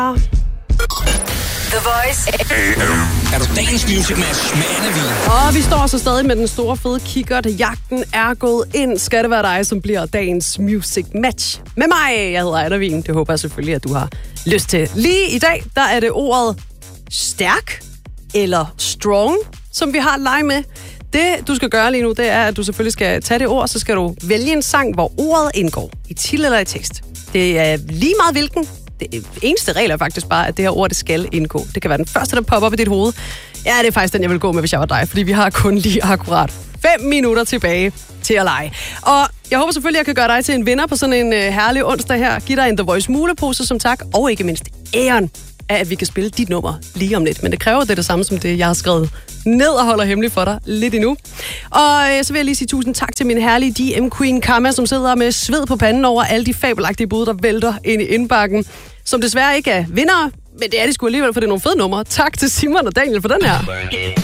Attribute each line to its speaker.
Speaker 1: The Voice.
Speaker 2: Er du dagens Music Match med Anna Vig?
Speaker 3: Og vi står så stadig med den store fede kikkert. Jagten er gået ind. Skal det være dig, som bliver dagens Music Match med mig? Jeg hedder Anna Vig. Det håber jeg selvfølgelig, at du har lyst til. Lige i dag, der er det ordet stærk eller strong, som vi har lege med. Det, du skal gøre lige nu, det er, at du selvfølgelig skal tage det ord, så skal du vælge en sang, hvor ordet indgår. I titel eller i tekst. Det er lige meget hvilken. Det eneste regel er faktisk bare, at det her ord, det skal indgå. Det kan være den første, der popper op i dit hoved. Ja, det er faktisk den, jeg vil gå med, hvis jeg var dig. Fordi vi har kun lige akkurat 5 minutter tilbage til at lege. Og jeg håber selvfølgelig, at jeg kan gøre dig til en vinder på sådan en herlig onsdag her. Giv dig en The Voice mulepose som tak. Og ikke mindst æren af, at vi kan spille dit nummer lige om lidt. Men det kræver det samme som det, jeg har skrevet ned og holder hemmeligt for dig lidt endnu. Og så vil jeg lige sige tusind tak til min herlige DM Queen Kamma, som sidder med sved på panden over alle de fabelagtige bud, der vælter ind i indbakken. Som desværre ikke er vindere, men det er de sgu alligevel, for det er nogle fede numre. Tak til Simon og Daniel for den her.